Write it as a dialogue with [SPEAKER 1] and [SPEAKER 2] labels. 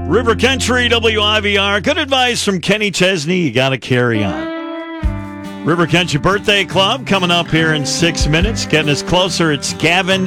[SPEAKER 1] River Country, WIVR. Good advice from Kenny Chesney. You got to carry on. River Country Birthday Club coming up here in 6 minutes. Getting us closer. It's Gavin